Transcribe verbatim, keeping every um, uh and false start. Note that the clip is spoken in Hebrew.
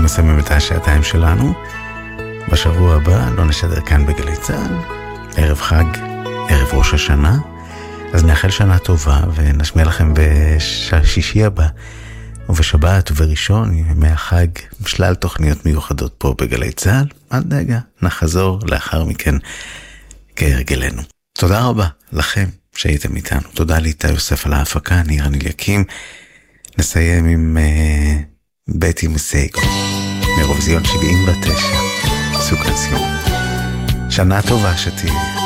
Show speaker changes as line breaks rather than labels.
מסיימים את השעתיים שלנו. בשבוע הבא לא נשדר כאן בגלי צהל, ערב חג, ערב ראש השנה, אז נאחל שנה טובה ונשמיע לכם בשישי הבא ובשבת ובראשון ימי החג שלל תוכניות מיוחדות פה בגלי צהל. עד רגע נחזור לאחר מכן כהרגלנו. תודה רבה לכם שהייתם איתנו. תודה לאיתי יוסף על ההפקה, אני רן אליקים. נסיים עם uh, בטי מסייגו מאירוויזיון שבעים ותשע. סוכנסיון. שנה טובה שתהיה.